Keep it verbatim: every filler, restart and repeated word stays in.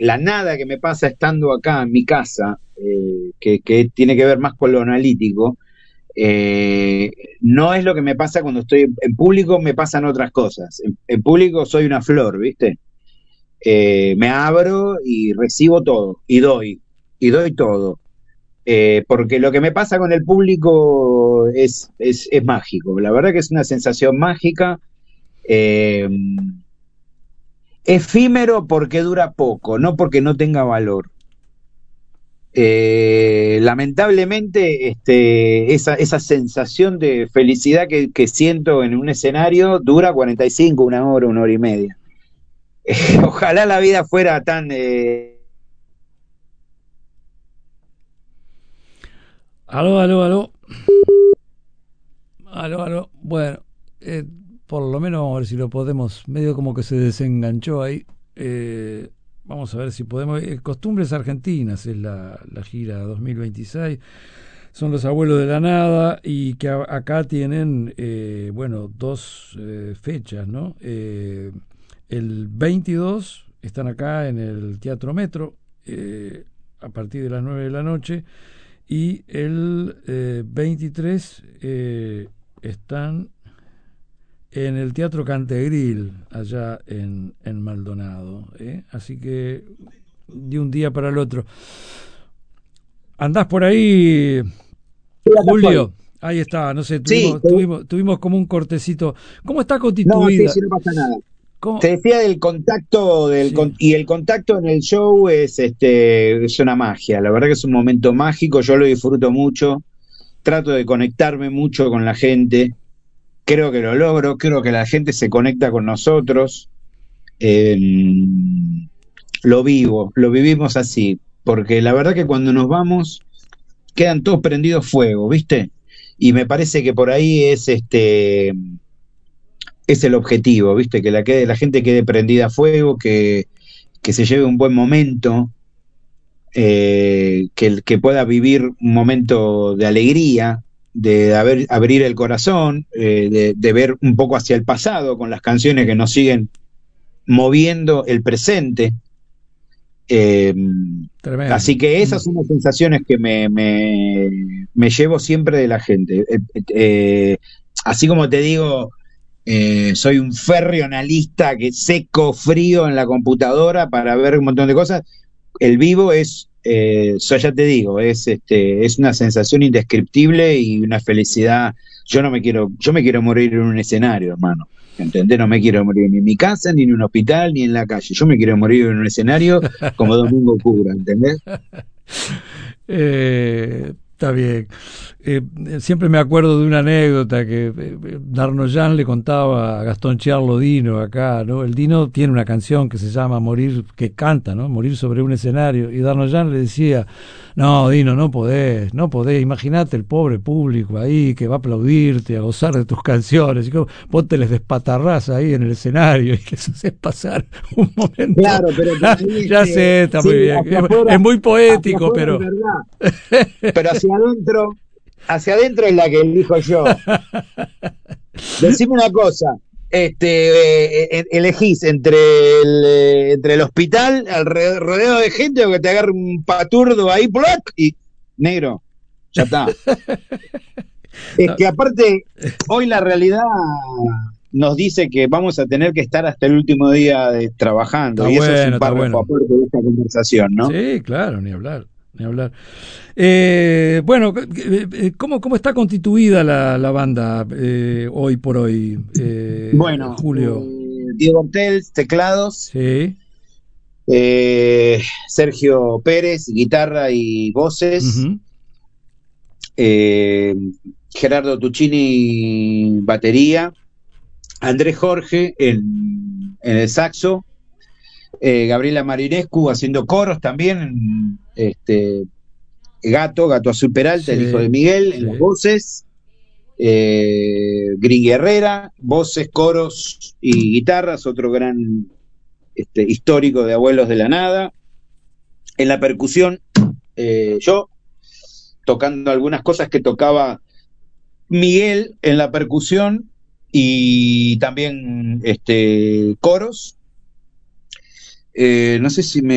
la nada que me pasa estando acá en mi casa, eh, que, que tiene que ver más con lo analítico, eh, no es lo que me pasa cuando estoy en público, me pasan otras cosas. En, en público soy una flor, ¿viste? Eh, me abro y recibo todo, y doy, y doy todo. Eh, porque lo que me pasa con el público es, es, es mágico. La verdad que es una sensación mágica. Eh, efímero porque dura poco, no porque no tenga valor. Eh, lamentablemente, este, esa, esa sensación de felicidad que, que siento en un escenario dura cuarenta y cinco, una hora, una hora y media. Eh, ojalá la vida fuera tan... Eh... Aló, aló, aló. Aló, aló. Bueno, eh, por lo menos vamos a ver si lo podemos. Medio como que se desenganchó ahí. Eh, vamos a ver si podemos. Eh, Costumbres Argentinas es la, la gira dos mil veintiséis. Son los abuelos de la nada y que a, acá tienen, eh, bueno, dos eh, fechas, ¿no? Eh, el veintidós están acá en el Teatro Metro eh, a partir de las nueve de la noche y el eh, veintitrés eh, están en el Teatro Cantegril, allá en, en Maldonado. ¿eh? Así que de un día para el otro. ¿Andás por ahí, Julio? Ahí está, no sé, tuvimos, Sí, tuvimos, tuvimos como un cortecito. ¿Cómo está no, sí, constituida? sí, no pasa nada. ¿Cómo? Te decía del contacto del Sí. con, y el contacto en el show es este es una magia, la verdad que es un momento mágico, yo lo disfruto mucho, trato de conectarme mucho con la gente, creo que lo logro, creo que la gente se conecta con nosotros, eh, lo vivo, lo vivimos así, porque la verdad que cuando nos vamos quedan todos prendidos fuego, ¿viste? Y me parece que por ahí es este es el objetivo, ¿viste? Que la, quede, la gente quede prendida a fuego, que, que se lleve un buen momento, eh, que, que pueda vivir un momento de alegría, de haber, abrir el corazón, eh, de, de ver un poco hacia el pasado con las canciones que nos siguen moviendo el presente. Eh, Tremendo. así que esas son las sensaciones que me, me, me llevo siempre de la gente. Eh, eh, así como te digo, eh, soy un férreo analista que seco, frío en la computadora para ver un montón de cosas. El vivo es, eh, so ya te digo, es, este, es una sensación indescriptible y una felicidad. Yo no me quiero, yo me quiero morir en un escenario, hermano. ¿Entendés? No me quiero morir ni en mi casa, ni en un hospital, ni en la calle. Yo me quiero morir en un escenario como Domingo Cura, ¿entendés? Eh, está bien. Eh, siempre me acuerdo de una anécdota que eh, Darnoyan le contaba a Gastón Chiarlo Dino acá, ¿no? El Dino tiene una canción que se llama Morir, que canta, ¿no? Morir sobre un escenario. Y Darnoyan le decía, no, Dino, no podés, no podés. Imagínate el pobre público ahí que va a aplaudirte, a gozar de tus canciones. Y que vos te les despatarrás ahí en el escenario y les haces pasar un momento. Claro, pero por ahí, Ya este, sé, está sí, muy bien. hacia Es, afuera, es muy poético, hacia afuera pero... es verdad. Pero hacia adentro, hacia adentro es la que elijo yo. Decime una cosa, este, eh, elegís entre el, eh, entre el hospital, alrededor, rodeado de gente, o que te agarre un paturdo ahí, ¡plac! Y negro, ya está. Es No, que aparte, hoy la realidad nos dice que vamos a tener que estar hasta el último día de, trabajando, está y eso es bueno, un está párrafo bueno. aparte de esta conversación, ¿no? Sí, claro, ni hablar, ni hablar. Eh, bueno, eh, eh, ¿cómo, ¿cómo está constituida la, la banda eh, hoy por hoy, eh, Bueno, Julio? eh, Diego Ortels, teclados, Sí. eh, Sergio Pérez, guitarra y voces, Uh-huh. eh, Gerardo Tuccini, batería, Andrés Jorge en, en el saxo, eh, Gabriela Marinescu haciendo coros también, este, Gato, Gato Azul Peralta, el hijo de Sí, Miguel, en las sí. voces, eh, Gris Herrera, voces, coros y guitarras, otro gran este, histórico de Abuelos de la Nada. En la percusión, eh, yo, tocando algunas cosas que tocaba Miguel en la percusión y también este, coros. Eh, no sé si me